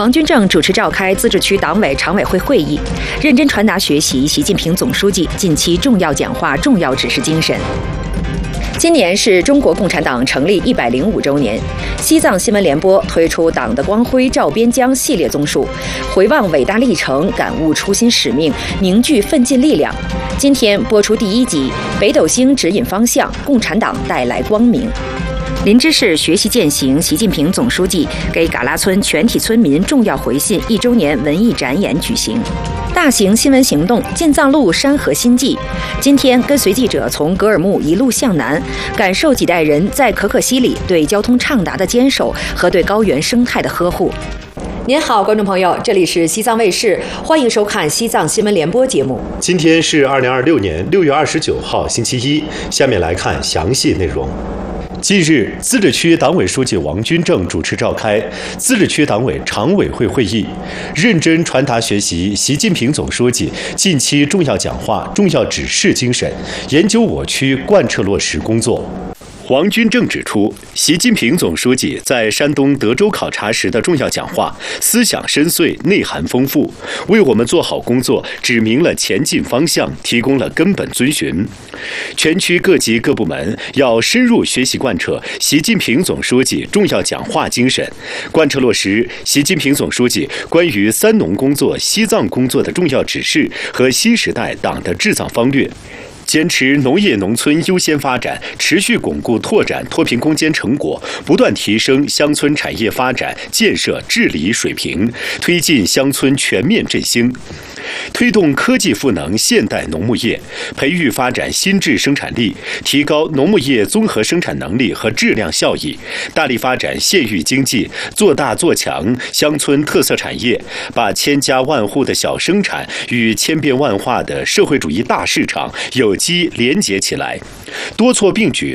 王军正主持召开自治区党委常委会会议，认真传达学习习近平总书记近期重要讲话、重要指示精神。今年是中国共产党成立105周年，西藏新闻联播推出《党的光辉照边疆》系列综述，回望伟大历程，感悟初心使命，凝聚奋进力量。今天播出第1集《北斗星指引方向，共产党带来光明》。林芝市学习践行习近平总书记给嘎拉村全体村民重要回信1周年文艺展演举行。大型新闻行动进藏路山河新纪，今天跟随记者从格尔木一路向南，感受几代人在可可西里对交通畅达的坚守和对高原生态的呵护。您好，观众朋友，这里是西藏卫视，欢迎收看西藏新闻联播节目。 今天是2026年6月29号，星期一。下面来看详细内容。近日，自治区党委书记王军正主持召开自治区党委常委会会议，认真传达学习习近平总书记近期重要讲话、重要指示精神，研究我区贯彻落实工作。王军正指出，习近平总书记在山东德州考察时的重要讲话，思想深邃、内涵丰富，为我们做好工作指明了前进方向，提供了根本遵循。全区各级各部门要深入学习贯彻习近平总书记重要讲话精神，贯彻落实习近平总书记关于三农工作、西藏工作的重要指示和新时代党的治藏方略。坚持农业农村优先发展，持续巩固拓展脱贫攻坚成果，不断提升乡村产业发展建设治理水平，推进乡村全面振兴。推动科技赋能现代农牧业，培育发展新质生产力，提高农牧业综合生产能力和质量效益，大力发展县域经济，做大做强乡村特色产业，把千家万户的小生产与千变万化的社会主义大市场有机连结起来，多措并举